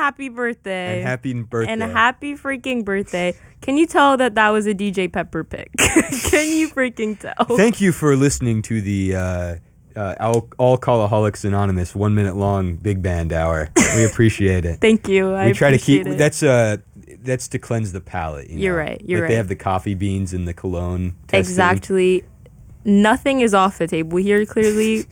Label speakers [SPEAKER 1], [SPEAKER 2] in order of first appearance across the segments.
[SPEAKER 1] happy birthday.
[SPEAKER 2] And happy birthday.
[SPEAKER 1] And happy freaking birthday. Can you tell that was a DJ Pepper pick? Can you freaking tell?
[SPEAKER 2] Thank you for listening to the All Callaholics Anonymous 1 minute long big band hour. We appreciate it.
[SPEAKER 1] Thank you.
[SPEAKER 2] We try to keep
[SPEAKER 1] it.
[SPEAKER 2] That's to cleanse the palate.
[SPEAKER 1] You're right. You're right.
[SPEAKER 2] They have the coffee beans and the cologne testing.
[SPEAKER 1] Exactly. Nothing is off the table here. Clearly,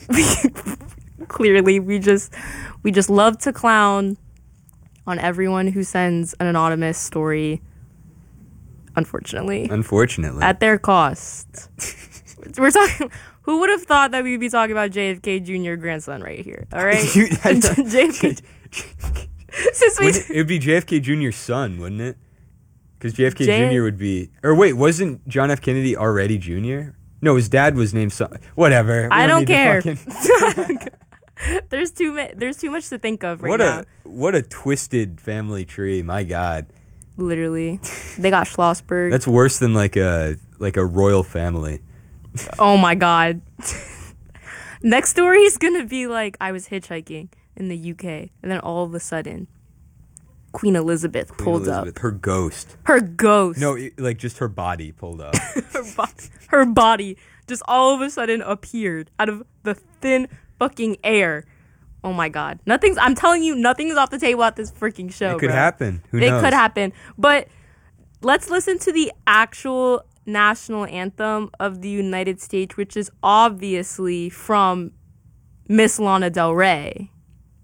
[SPEAKER 1] we just love to clown on everyone who sends an anonymous story. Unfortunately, at their cost. We're talking. Who would have thought that we'd be talking about JFK Jr. grandson right here? All right, JFK.
[SPEAKER 2] It would be JFK Jr.'s son, wouldn't it? Because JFK Jr. would be... Or wait, wasn't John F. Kennedy already Jr.? No, his dad was named... Whatever.
[SPEAKER 1] I don't care. There's too much to think of now.
[SPEAKER 2] What a twisted family tree, my God.
[SPEAKER 1] Literally. They got Schlossberg.
[SPEAKER 2] That's worse than like a royal family.
[SPEAKER 1] Oh my God. Next story is going to be like, I was hitchhiking in the UK, and then all of a sudden, Queen Elizabeth pulled up.
[SPEAKER 2] Her ghost.
[SPEAKER 1] No,
[SPEAKER 2] like just her body pulled up.
[SPEAKER 1] her body just all of a sudden appeared out of the thin fucking air. Oh my God. I'm telling you, nothing's off the table at this freaking show,
[SPEAKER 2] It could happen. Who knows?
[SPEAKER 1] It could happen. But let's listen to the actual national anthem of the United States, which is obviously from Miss Lana Del Rey.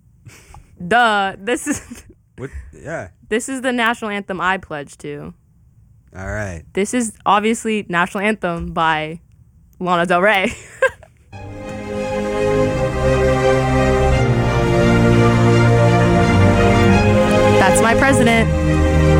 [SPEAKER 1] This is...
[SPEAKER 2] What? Yeah.
[SPEAKER 1] This is the national anthem I pledge to.
[SPEAKER 2] All right.
[SPEAKER 1] This is obviously national anthem by Lana Del Rey. That's my president.